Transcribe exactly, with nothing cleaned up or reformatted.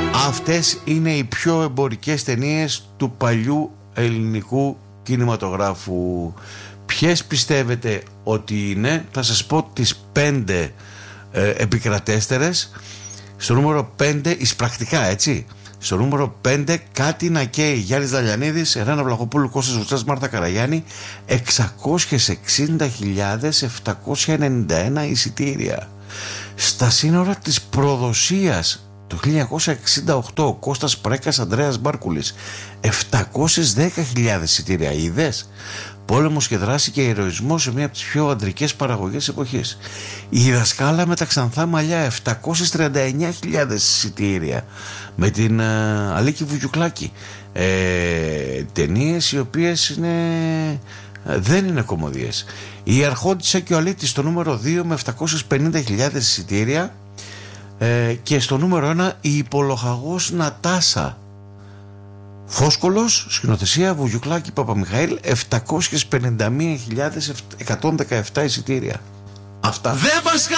Αυτές είναι οι πιο εμπορικές ταινίες του παλιού ελληνικού κινηματογράφου. Ποιες πιστεύετε ότι είναι? Θα σας πω τις πέντε ε, επικρατέστερες. Στο νούμερο πέντε, εισπρακτικά, έτσι. Στο νούμερο πέντε, Κάτι να καίει, Γιάννης Δαλιανίδης, Ρένα Βλαχοπούλου, Κώστας Βουτσάς, Μάρτα Καραγιάννη. Εξακόσιες εξήντα χιλιάδες επτακόσια ενενήντα ένα εισιτήρια. Στα σύνορα της προδοσίας το χίλια εννιακόσια εξήντα οκτώ, Κώστας Πρέκας, Ανδρέας Μπάρκουλης. Επτακόσιες δέκα χιλιάδες εισιτήρια. Είδες? Πόλεμος και δράση και ηρωισμός σε μία από τις πιο αντρικές παραγωγές εποχής. Η Δασκάλα με τα ξανθά μαλλιά, επτακόσιες τριάντα εννέα χιλιάδες εισιτήρια, με την uh, Αλίκη Βουγιουκλάκη. Ε, ταινίες οι οποίες είναι, δεν είναι κωμωδίες. Η Αρχόντισσα και ο Αλήτης στο νούμερο δύο με επτακόσιες πενήντα χιλιάδες εισιτήρια. Ε, και στο νούμερο ένα, η Υπολοχαγός Νατάσα. Φόσκολος, σκηνοθεσία Βουγιουκλάκη Παπαμιχαήλ, επτακόσιες πενήντα μία χιλιάδες εκατόν δεκαεπτά εισιτήρια. Αυτά.